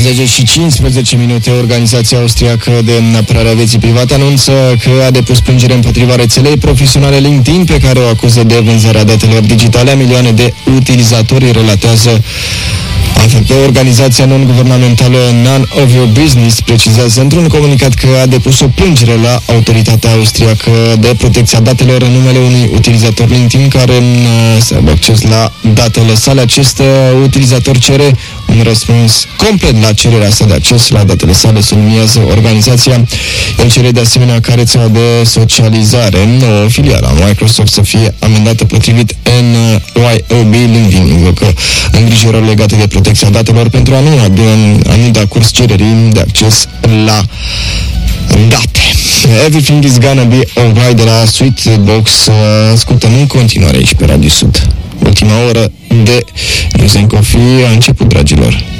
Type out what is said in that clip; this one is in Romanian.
10 și 15 minute, organizația austriacă de apărare a vieții private anunță că a depus plângere împotriva rețelei profesionale LinkedIn, pe care o acuză de vânzarea datelor digitale a milioane de utilizatori, relatează AFP. Organizația non-guvernamentală None of Your Business precizează într-un comunicat că a depus o plângere la autoritatea austriacă de protecție a datelor în numele unui utilizator LinkedIn care să aibă acces la datele sale. Acest utilizator cere un răspuns complet la cererea sa de acces la datele sale, subliniază organizația. El cere de asemenea ca rețeaua de socializare, o filială a Microsoft, să fie amendată potrivit NYOB. LinkedIn invocă îngrijorări legate de protecția datelor pentru a nu da curs cererii de acces la date. Everything is gonna be alright de la Sweetbox. Ascultăm în continuare aici pe Radio Sud. Ultima oră de News & Coffee a început, dragilor.